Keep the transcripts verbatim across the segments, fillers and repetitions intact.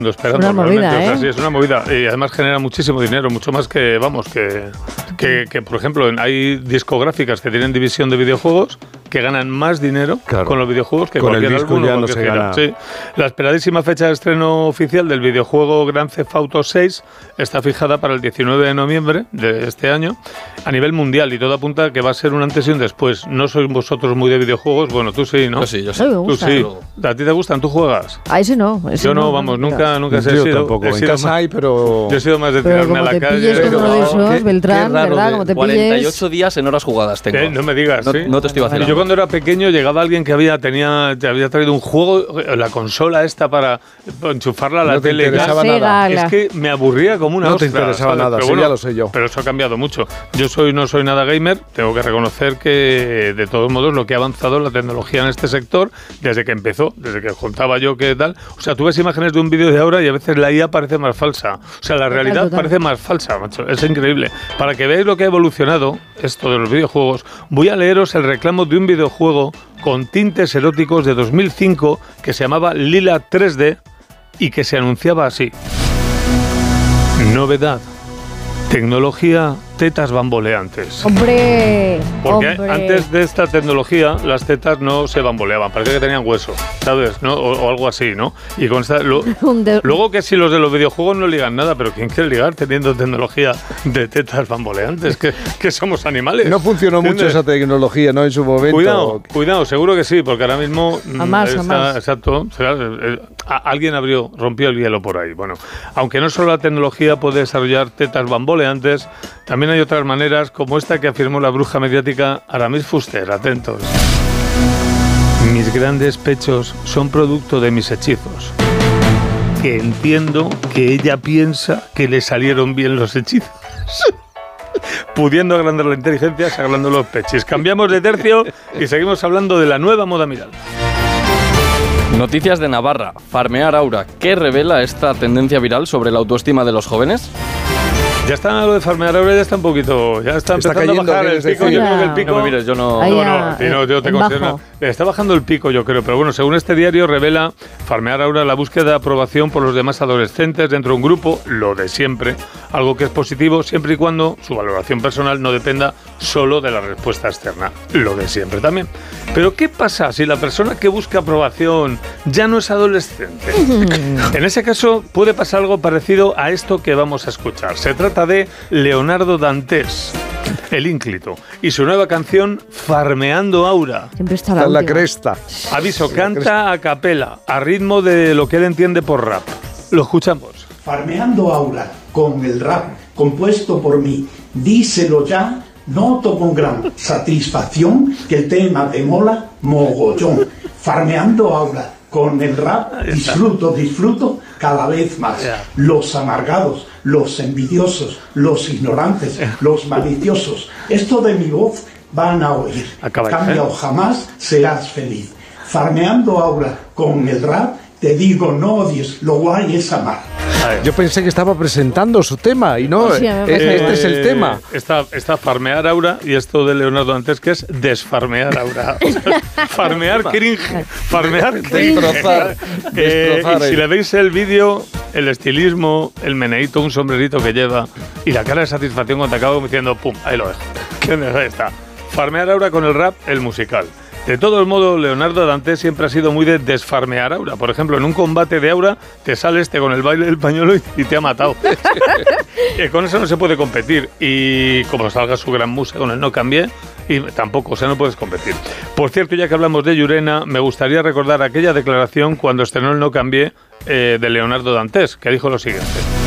Esperando, una movida, ¿eh? O sea, ¿eh? sí, es una movida y además genera muchísimo dinero, mucho más que, vamos, que, que, que por ejemplo, hay discográficas que tienen división de videojuegos que ganan más dinero claro. con los videojuegos que con cualquier el disco álbum ya o no cualquier se gira. gana. Sí. La esperadísima fecha de estreno oficial del videojuego Grand Theft Auto seis está fijada para el diecinueve de noviembre de este año a nivel mundial y todo apunta a que va a ser un antes y un después. No sois vosotros muy de videojuegos, bueno, tú sí, ¿no? Yo sí, yo sí. Ay, me Tú gusta. sí. ¿A ti te gustan? ¿Tú juegas? A ese no. Ese Yo no, no, vamos, no, nunca, nunca he Yo sido. tampoco. He En sido casa más, hay, pero... yo he sido más de Pero tirarme a como la te calle. pilles con uno de esos, Qué- Beltrán, qué raro ¿verdad? de Como te cuarenta y pilles... ocho días en horas jugadas tengo. ¿Qué? No me digas, No, ¿sí? no te estoy vacilando. Yo cuando era pequeño llegaba alguien que había tenía te había traído un juego, la consola esta para enchufarla a la No te tele. interesaba La nada. Sega, Es que me aburría como una No te ostra, interesaba ¿sabes? nada, Pero sí, bueno, ya lo sé yo. Pero eso ha cambiado mucho. Yo soy no soy nada gamer, tengo que reconocer que de todos modos lo que ha avanzado la tecnología en este sector desde que empezó, desde que contaba yo que tal. O sea, tú ves imágenes de un vídeo de ahora y a veces la I A parece más falsa. O sea, la Total, realidad total. parece más falsa, macho. Es increíble. Para que veáis lo que ha evolucionado esto de los videojuegos, voy a leeros el reclamo de un videojuego con tintes eróticos de dos mil cinco que se llamaba Lila tres D y que se anunciaba así. Novedad. Tecnología tetas bamboleantes. ¡Hombre! Porque hombre. antes de esta tecnología las tetas no se bamboleaban, parecía que tenían hueso, ¿sabes? ¿No? O, o algo así, ¿no? Y con esta, lo, Un de- luego que si los de los videojuegos no ligan nada, pero ¿quién quiere ligar teniendo tecnología de tetas bamboleantes? Que, que somos animales. No funcionó mucho ¿Entiendes? esa tecnología, ¿no? En su momento. Cuidado, cuidado, seguro que sí, porque ahora mismo mm, Jamás, está- jamás. exacto, o sea, eh, a- alguien abrió, rompió el hielo por ahí. Bueno, aunque no solo la tecnología puede desarrollar tetas bamboleantes, también hay otras maneras como esta que afirmó la bruja mediática Aramis Fuster. Atentos. Mis grandes pechos son producto de mis hechizos. Que entiendo que ella piensa que le salieron bien los hechizos. Pudiendo agrandar la inteligencia, sagrando los pechis. Cambiamos de tercio y seguimos hablando de la nueva moda miral. Noticias de Navarra. Farmear Aura. ¿Qué revela esta tendencia viral sobre la autoestima de los jóvenes? Ya está lo de farmear ahora, ya está un poquito, ya está, Está empezando cayendo, a bajar el ¿quieres pico. decir? Yo creo que el Ya. pico. No me mires, yo no... Ahí No, ya, no, sí, no, yo te en considero. bajo. Está bajando el pico, yo creo, pero bueno, según este diario revela Farmear Aura la búsqueda de aprobación por los demás adolescentes dentro de un grupo, lo de siempre, algo que es positivo siempre y cuando su valoración personal no dependa solo de la respuesta externa, lo de siempre también. Pero ¿qué pasa si la persona que busca aprobación ya no es adolescente? En ese caso puede pasar algo parecido a esto que vamos a escuchar. Se trata de Leonardo Dantes, el ínclito, y su nueva canción Farmeando Aura. Siempre está la Está en la última. cresta. Aviso, canta a capela, a ritmo de lo que él entiende por rap. Lo escuchamos. Farmeando Aura con el rap compuesto por mí. Díselo ya, noto con gran satisfacción que el tema te mola mogollón. Farmeando Aura con el rap disfruto, disfruto cada vez más. Ya. Los amargados, los envidiosos, los ignorantes, los maliciosos. Esto de mi voz van a oír. Acaba ya, Cambia ¿eh? o jamás serás feliz. Farmeando Aura con el rap, te digo, no odies, lo guay es amar. Yo pensé que estaba presentando su tema y no, Oh, sí, me eh, parece este igual. es el tema. Está, está farmear aura y esto de Leonardo Dantes que es desfarmear aura. O sea, farmear cringe. Farmear cringe. Destrozar, Eh, destrozar y si el- le veis el vídeo, el estilismo, el meneíto, un sombrerito que lleva y la cara de satisfacción cuando acaba diciendo pum, ahí lo dejo. Ahí está. Farmear aura con el rap, el musical. De todos modos, Leonardo Dantes siempre ha sido muy de desfarmear aura. Por ejemplo, en un combate de aura te sale este con el baile del pañuelo y, y te ha matado. Y con eso no se puede competir. Y como salga su gran musa con el No Cambié, y tampoco, o sea, no puedes competir. Por cierto, ya que hablamos de Llurena, me gustaría recordar aquella declaración cuando estrenó el No Cambié eh, de Leonardo Dantes, que dijo lo siguiente.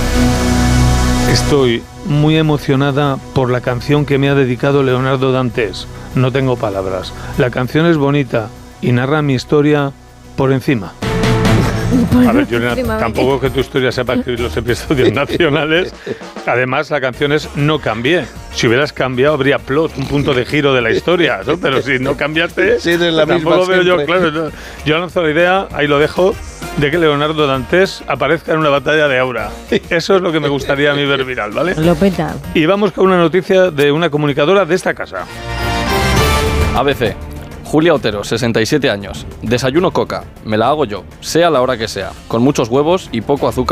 Estoy muy emocionada por la canción que me ha dedicado Leonardo Dantes. No tengo palabras. La canción es bonita y narra mi historia por encima. A ver, Llurena, tampoco que tu historia sepa escribir los episodios nacionales. Además, la canción es No Cambié. Si hubieras cambiado, habría plot, un punto de giro de la historia, ¿no? Pero si no cambiaste, Sí, eres la tampoco misma veo yo, siempre. claro. No. Yo lanzo la idea, ahí lo dejo, de que Leonardo Dantes aparezca en una batalla de aura. Eso es lo que me gustaría a mí ver viral, ¿vale? Lo peta. Y vamos con una noticia de una comunicadora de esta casa. A B C. Julia Otero, sesenta y siete años. Desayuno coca. Me la hago yo, sea la hora que sea. Con muchos huevos y poco azúcar.